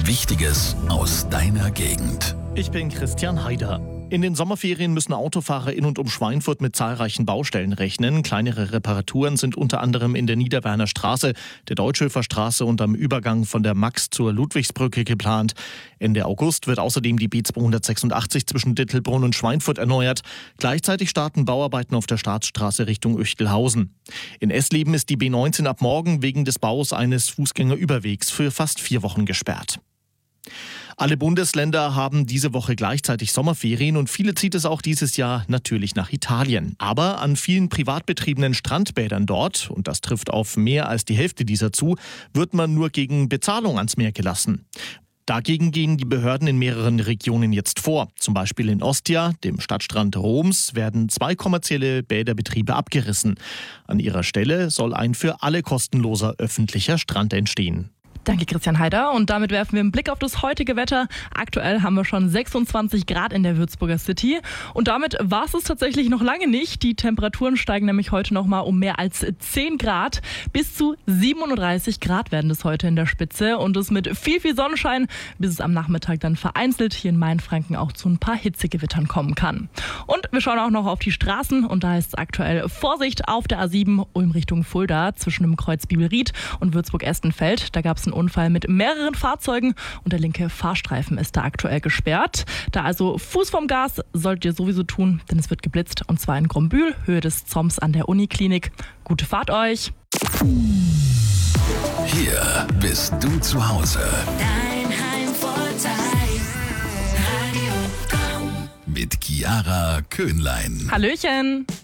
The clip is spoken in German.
Wichtiges aus deiner Gegend. Ich bin Christian Haider. In den Sommerferien müssen Autofahrer in und um Schweinfurt mit zahlreichen Baustellen rechnen. Kleinere Reparaturen sind unter anderem in der Niederwerner Straße, der Deutschhöfer Straße und am Übergang von der Max zur Ludwigsbrücke geplant. Ende August wird außerdem die B286 zwischen Dittelbrunn und Schweinfurt erneuert. Gleichzeitig starten Bauarbeiten auf der Staatsstraße Richtung Öchtelhausen. In Essleben ist die B19 ab morgen wegen des Baus eines Fußgängerüberwegs für fast 4 Wochen gesperrt. Alle Bundesländer haben diese Woche gleichzeitig Sommerferien und viele zieht es auch dieses Jahr natürlich nach Italien. Aber an vielen privat betriebenen Strandbädern dort, und das trifft auf mehr als die Hälfte dieser zu, wird man nur gegen Bezahlung ans Meer gelassen. Dagegen gehen die Behörden in mehreren Regionen jetzt vor. Zum Beispiel in Ostia, dem Stadtstrand Roms, werden 2 kommerzielle Bäderbetriebe abgerissen. An ihrer Stelle soll ein für alle kostenloser öffentlicher Strand entstehen. Danke, Christian Haider. Und damit werfen wir einen Blick auf das heutige Wetter. Aktuell haben wir schon 26 Grad in der Würzburger City. Und damit war es tatsächlich noch lange nicht. Die Temperaturen steigen nämlich heute noch mal um mehr als 10 Grad. Bis zu 37 Grad werden es heute in der Spitze. Und es mit viel, viel Sonnenschein, bis es am Nachmittag dann vereinzelt hier in Mainfranken auch zu ein paar Hitzegewittern kommen kann. Und wir schauen auch noch auf die Straßen. Und da ist aktuell Vorsicht auf der A7 Ulm Richtung Fulda zwischen dem Kreuz Bibelried und Würzburg-Estenfeld. Da gab es einen Unfall mit mehreren Fahrzeugen und der linke Fahrstreifen ist da aktuell gesperrt. Da also Fuß vom Gas solltet ihr sowieso tun, denn es wird geblitzt und zwar in Grombühl, Höhe des Zoms an der Uniklinik. Gute Fahrt euch! Hier bist du zu Hause. Dein Heimvorteil. Radio Komm. Mit Chiara Köhnlein. Hallöchen!